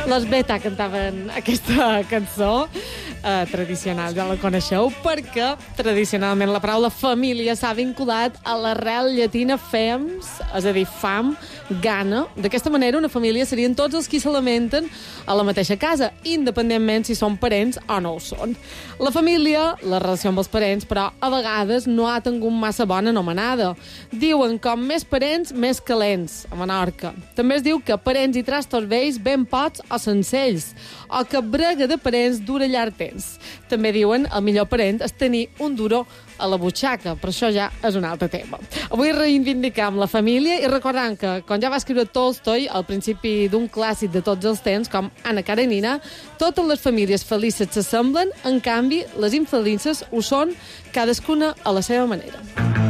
les Beta cantaven aquesta cançó tradicional, ja la coneixeu, perquè tradicionalment la paraula família s'ha vinculat a l'arrel llatina fems, és a dir, fam, gana. D'aquesta manera, una família serien tots els qui s'alimenten a la mateixa casa, independentment si són parents o no ho són. La família, la relació amb els parents, però a vegades no ha tingut massa bona anomenada. Diuen com més parents, més calents, a Menorca. També es diu que parents i trastos vells ben pots o sencells, o que brega de parents dura llarg temps. També diuen el millor parent és tenir un duró a la butxaca, però això ja és un altre tema. Avui reivindicam la família i recordant que, com ja va escriure Tolstoi al principi d'un clàssic de tots els temps, com Anna Karenina, totes les famílies felices s'assemblen, en canvi, les infelices ho són cadascuna a la seva manera.